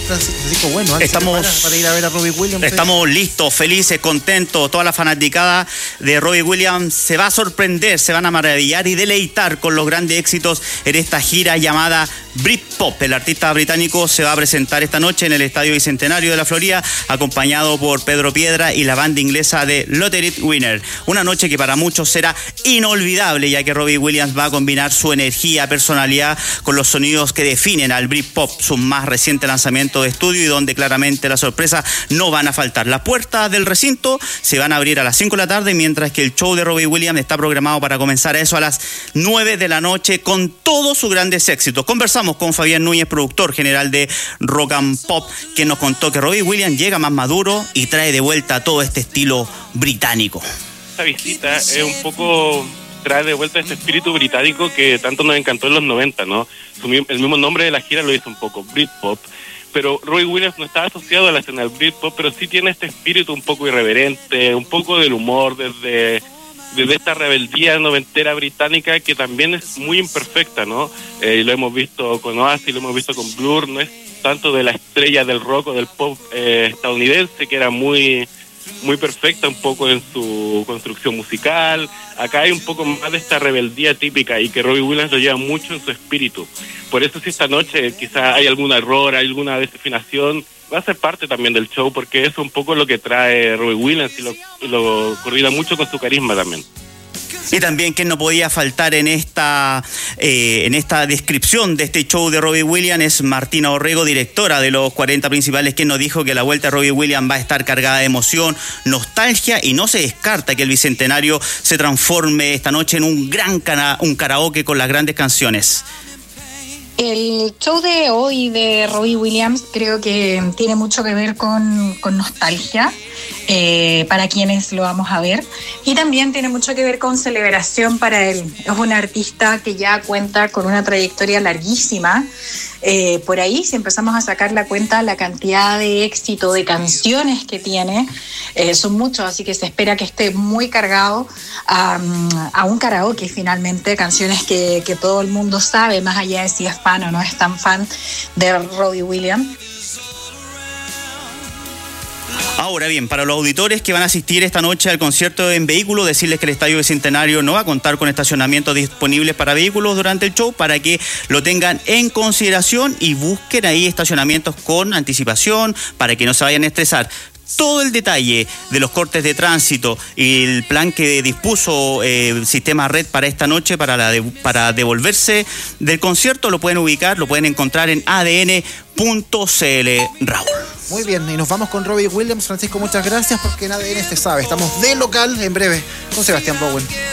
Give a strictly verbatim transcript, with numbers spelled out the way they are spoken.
Francisco Bueno. ¿eh? Estamos para, para ir a ver a Robbie Williams. Estamos ¿eh? listos, felices, contentos. Toda la fanaticada de Robbie Williams se va a sorprender, se van a maravillar y deleitar con los grandes éxitos en esta gira llamada Britpop. El artista británico se va a presentar esta noche en el Estadio Bicentenario de la Florida, acompañado por Pedro Piedra y la banda inglesa de Lottery Winner. Una noche que para muchos será inolvidable, ya que Robbie Williams va a combinar su energía, personalidad con los sonidos que definen al Britpop, su más reciente lanzamiento de estudio, y donde claramente las sorpresas no van a faltar. Las puertas del recinto se van a abrir a las cinco de la tarde, mientras que el show de Robbie Williams está programado para comenzar a eso a las nueve de la noche con todos sus grandes éxitos. Conversamos con Fabián Núñez, productor general de Rock and Pop, que nos contó que Robbie Williams llega más maduro y trae de vuelta todo este estilo británico. Esta visita es un poco, trae de vuelta este espíritu británico que tanto nos encantó en los noventa, ¿no? El mismo nombre de la gira lo dice un poco, Britpop. Pero Robbie Williams no está asociado a la escena del Britpop, pero sí tiene este espíritu un poco irreverente, un poco del humor, desde, desde esta rebeldía noventera británica que también es muy imperfecta, ¿no? Eh, lo hemos visto con Oasis, lo hemos visto con Blur, no es tanto de la estrella del rock o del pop eh, estadounidense, que era muy... muy perfecta un poco en su construcción musical. Acá hay un poco más de esta rebeldía típica y que Robbie Williams lo lleva mucho en su espíritu. Por eso si esta noche quizá hay algún error, hay alguna desafinación, va a ser parte también del show, porque eso es un poco lo que trae Robbie Williams y lo, lo coordina mucho con su carisma también. Y también quien no podía faltar en esta eh, en esta descripción de este show de Robbie Williams es Martina Orrego, directora de los cuarenta principales, quien nos dijo que la vuelta de Robbie Williams va a estar cargada de emoción, nostalgia, y no se descarta que el Bicentenario se transforme esta noche en un gran cana- un karaoke con las grandes canciones. El show de hoy de Robbie Williams creo que tiene mucho que ver con, con nostalgia eh, para quienes lo vamos a ver, y también tiene mucho que ver con celebración para él. Es un artista que ya cuenta con una trayectoria larguísima. Eh, por ahí, si empezamos a sacar la cuenta, la cantidad de éxito de canciones que tiene eh, son muchos, así que se espera que esté muy cargado um, a un karaoke finalmente, canciones que, que todo el mundo sabe, más allá de si es fan o no es tan fan de Robbie Williams. Ahora bien, para los auditores que van a asistir esta noche al concierto en vehículo, decirles que el Estadio Bicentenario no va a contar con estacionamientos disponibles para vehículos durante el show, para que lo tengan en consideración y busquen ahí estacionamientos con anticipación para que no se vayan a estresar. Todo el detalle de los cortes de tránsito y el plan que dispuso eh, Sistema Red para esta noche, para, la de, para devolverse del concierto, lo pueden ubicar, lo pueden encontrar en a d n punto c l. Raúl. Muy bien, y nos vamos con Robbie Williams. Francisco, muchas gracias, porque en A D N se sabe. Estamos de local en breve con Sebastián Bowen.